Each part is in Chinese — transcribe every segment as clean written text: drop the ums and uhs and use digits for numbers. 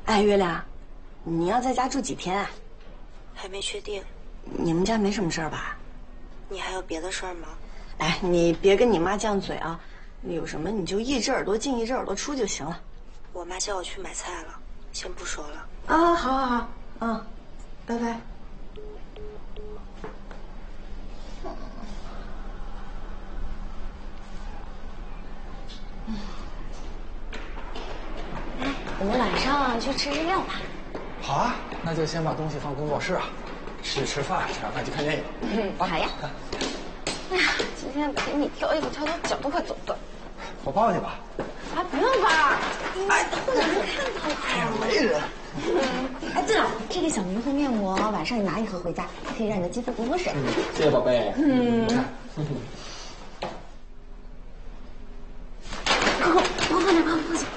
哎，月亮，你要在家住几天啊？ 还没确定。 你们家没什么事儿吧？ 你还有别的事儿吗？ 哎，你别跟你妈犟嘴啊！有什么你就一只耳朵进一只耳朵出就行了。 我妈叫我去买菜了，先不说了。 啊，好好好，嗯，拜拜。 我们晚上去吃日料吧。 好啊，那就先把东西放工作室啊，吃饭，吃完饭去看电影。 好呀。哎呀，今天给你挑衣服挑到脚都快走断。 我抱你吧。 啊，不用吧。 哎， 会有人看到的。 哎呀，没人。 哎，对了，这个小明护面膜，晚上你拿一盒回家，可以让你的肌肤补补水。 谢谢宝贝。 快点，快点。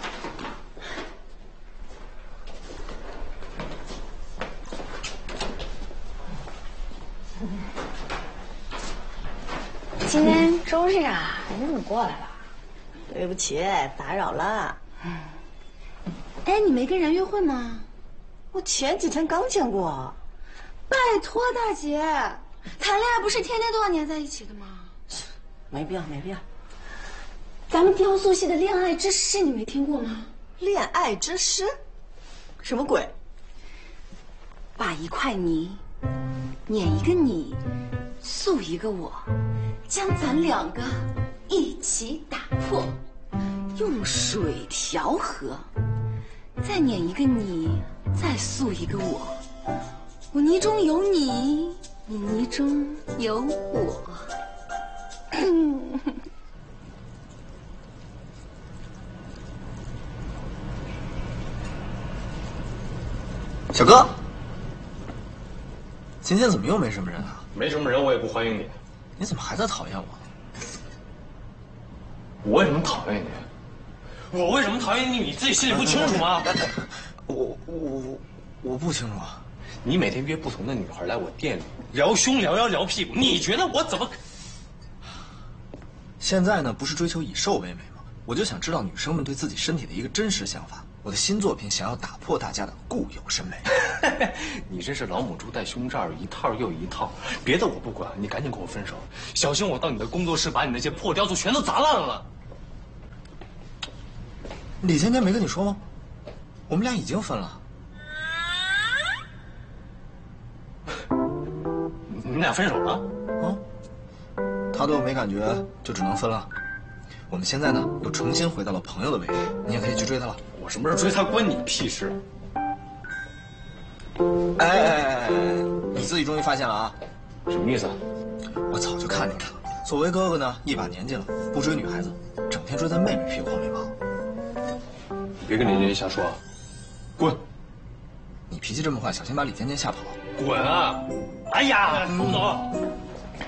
今天周日啊，你怎么过来了？ 对不起，打扰了。 哎，你没跟人约会吗？ 我前几天刚见过。 拜托大姐，谈恋爱不是天天都要黏在一起的吗？ 没必要，没必要。 咱们雕塑系的恋爱之诗你没听过吗？ 恋爱之诗？什么鬼？ 把一块泥碾一个你，塑一个我，将咱两个一起打破，用水调和，再碾一个你，再塑一个我，我泥中有你，你泥中有我。 小哥，今天怎么又没什么人啊？ 没什么人，我也不欢迎你。 你怎么还在讨厌我？ 我为什么讨厌你？我为什么讨厌你？你自己心里不清楚吗？ 我不清楚啊。 你每天约不同的女孩来我店里聊胸聊腰聊屁股，你觉得我怎么？ 现在呢，不是追求以瘦为美吗？我就想知道女生们对自己身体的一个真实想法。我的新作品想要打破大家的固有审美。 你这是老母猪戴胸罩，一套又一套。别的我不管，你赶紧跟我分手，小心我到你的工作室把你那些破雕塑全都砸烂了。 李尖尖没跟你说吗？我们俩已经分了。 你们俩分手了？ 啊？他对我没感觉，就只能分了。我们现在呢，又重新回到了朋友的位置，你也可以去追他了。 我什么时候追他关你屁事？ 哎，你自己终于发现了啊？ 什么意思？ 我早就看见他了。作为哥哥呢，一把年纪了，不追女孩子，整天追在妹妹屁股后面跑。 你别跟李尖尖瞎说啊！滚！ 你脾气这么坏，小心把李尖尖吓跑。 滚啊！哎呀，冯总。